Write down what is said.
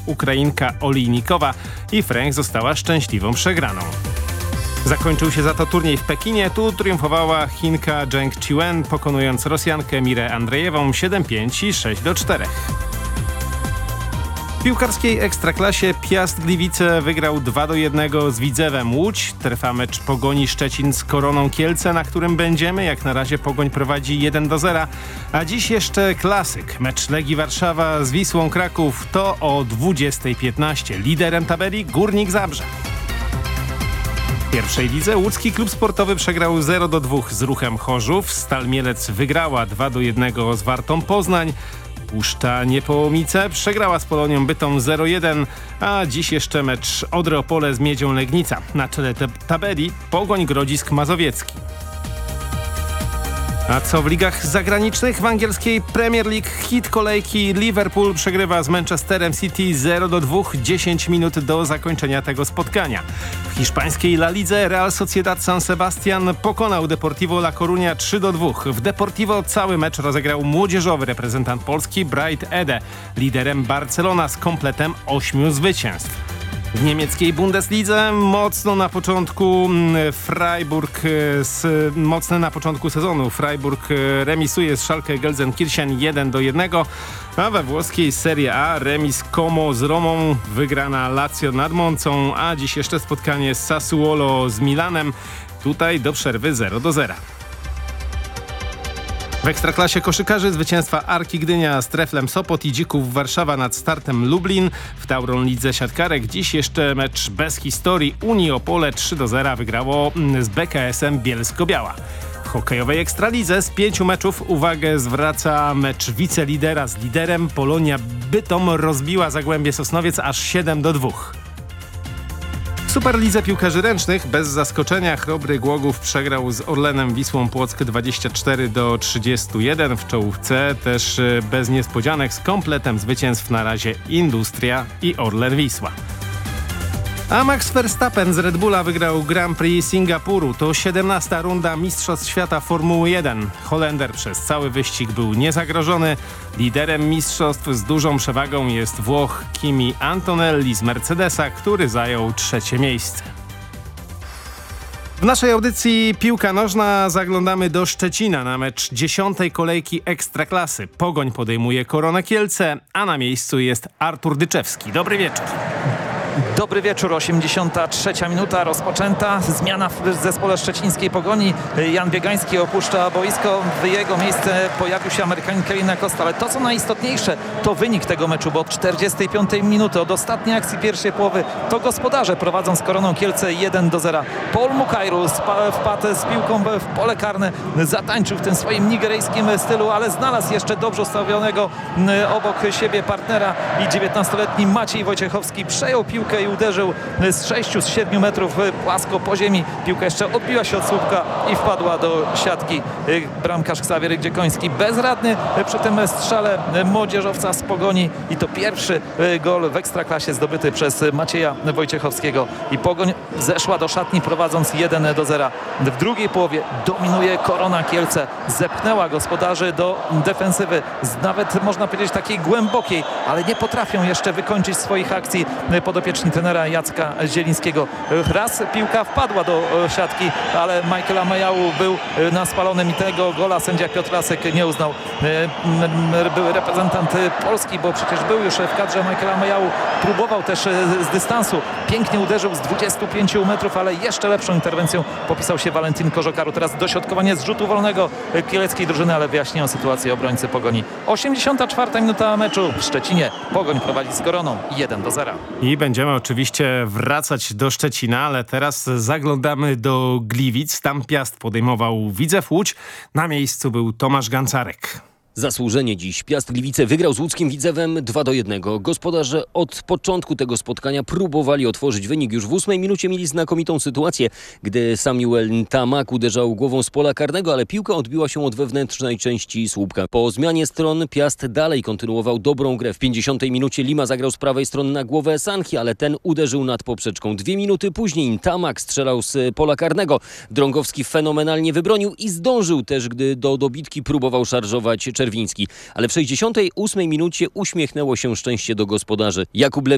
Ukrainka Olejnikowa i Fręch została szczęśliwą przegraną. Zakończył się za to turniej w Pekinie. Tu triumfowała Chinka Zheng Qiwen, pokonując Rosjankę Mirę Andrzejewą 7-5 i 6-4. W piłkarskiej Ekstraklasie Piast Gliwice wygrał 2-1 z Widzewem Łódź. Trwa mecz Pogoni Szczecin z Koroną Kielce, na którym będziemy. Jak na razie Pogoń prowadzi 1-0. A dziś jeszcze klasyk. Mecz Legii Warszawa z Wisłą Kraków to o 20:15. Liderem tabeli Górnik Zabrze. W pierwszej lidze łódzki klub sportowy przegrał 0-2 z Ruchem Chorzów. Stal Mielec wygrała 2-1 z Wartą Poznań. Puszcza Niepołomice przegrała z Polonią Bytom 0-1, a dziś jeszcze mecz Odry Opole z Miedzią Legnica. Na czele tabeli Pogoń Grodzisk Mazowiecki. A co w ligach zagranicznych? W angielskiej Premier League hit kolejki Liverpool przegrywa z Manchesterem City 0-2, 10 minut do zakończenia tego spotkania. W hiszpańskiej La Lidze Real Sociedad San Sebastian pokonał Deportivo La Coruña 3-2. W Deportivo cały mecz rozegrał młodzieżowy reprezentant Polski Bright Ede. Liderem Barcelona z kompletem 8 zwycięstw. W niemieckiej Bundeslidze mocny na początku sezonu Freiburg remisuje z Schalke Gelsenkirchen 1-1, a we włoskiej Serie A remis Como z Romą, wygrana Lazio nad Moncą, a dziś jeszcze spotkanie Sassuolo z Milanem. Tutaj do przerwy 0-0. W Ekstraklasie koszykarzy zwycięstwa Arki Gdynia z Treflem Sopot i Dzików Warszawa nad Startem Lublin. W Tauron Lidze siatkarek dziś jeszcze mecz bez historii. Unii Opole 3-0 wygrało z BKS-em Bielsko-Biała. W hokejowej Ekstralidze z 5 meczów uwagę zwraca mecz wicelidera z liderem. Polonia Bytom rozbiła Zagłębie Sosnowiec aż 7-2. W Superlidze piłkarzy ręcznych bez zaskoczenia Chrobry Głogów przegrał z Orlenem Wisłą Płock 24-31. W czołówce też bez niespodzianek z kompletem zwycięstw na razie Industria i Orlen Wisła. A Max Verstappen z Red Bulla wygrał Grand Prix Singapuru. To 17. runda Mistrzostw Świata Formuły 1. Holender przez cały wyścig był niezagrożony. Liderem mistrzostw z dużą przewagą jest Włoch Kimi Antonelli z Mercedesa, który zajął 3. miejsce. W naszej audycji Piłka Nożna zaglądamy do Szczecina na mecz 10. kolejki Ekstraklasy. Pogoń podejmuje Koronę Kielce, a na miejscu jest Artur Dyczewski. Dobry wieczór. Dobry wieczór, 83. minuta rozpoczęta. Zmiana w zespole szczecińskiej Pogoni. Jan Biegański opuszcza boisko. W jego miejsce pojawił się Amerykanin Kevin Acosta. Ale to, co najistotniejsze, to wynik tego meczu, bo od 45 minuty, od ostatniej akcji pierwszej połowy, to gospodarze prowadzą z Koroną Kielce 1-0. Paul Mukairu wpadł z piłką w pole karne, zatańczył w tym swoim nigeryjskim stylu, ale znalazł jeszcze dobrze ustawionego obok siebie partnera i 19-letni Maciej Wojciechowski przejął piłkę i uderzył z 6 z 7 metrów płasko po ziemi. Piłka jeszcze odbiła się od słupka i wpadła do siatki. Bramkarz Ksawiery Dziekoński bezradny przy tym strzale młodzieżowca z Pogoni i to pierwszy gol w Ekstraklasie zdobyty przez Macieja Wojciechowskiego. I Pogoń zeszła do szatni prowadząc 1-0. W drugiej połowie dominuje Korona Kielce. Zepchnęła gospodarzy do defensywy, nawet można powiedzieć takiej głębokiej, ale nie potrafią jeszcze wykończyć swoich akcji podopieczni trenera Jacka Zielińskiego. Raz piłka wpadła do siatki, ale Michaela Majału był na spalonym i tego gola sędzia Piotr Lasek nie uznał. Był reprezentant Polski, bo przecież był już w kadrze Michaela Majału. Próbował też z dystansu. Pięknie uderzył z 25 metrów, ale jeszcze lepszą interwencją popisał się Walentin Korzokaru. Teraz dośrodkowanie z rzutu wolnego kieleckiej drużyny, ale wyjaśniają sytuację obrońcy Pogoni. 84. minuta meczu w Szczecinie. Pogoń prowadzi z Koroną 1-0. I będziemy oczywiście wracać do Szczecina, ale teraz zaglądamy do Gliwic. Tam Piast podejmował Widzew Łódź. Na miejscu był Tomasz Gancarek. Zasłużenie dziś Piast Gliwice wygrał z łódzkim Widzewem 2-1. Gospodarze od początku tego spotkania próbowali otworzyć wynik. Już w 8 minucie mieli znakomitą sytuację, gdy Samuel Ntamak uderzał głową z pola karnego, ale piłka odbiła się od wewnętrznej części słupka. Po zmianie stron Piast dalej kontynuował dobrą grę. W 50 minucie Lima zagrał z prawej strony na głowę Sanchi, ale ten uderzył nad poprzeczką. 2 minuty później Ntamak strzelał z pola karnego. Drągowski fenomenalnie wybronił i zdążył też, gdy do dobitki próbował szarżować Czerwiński. Ale w 68 minucie uśmiechnęło się szczęście do gospodarzy. Jakub